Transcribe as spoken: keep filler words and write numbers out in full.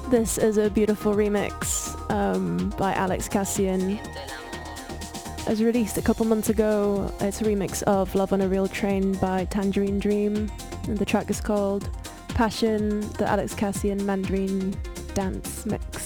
This is a beautiful remix um, by Alex Cassian. It was released a couple months ago. It's a remix of Love on a Real Train by Tangerine Dream. And the track is called Passion, the Alex Cassian Mandarin Dance Mix.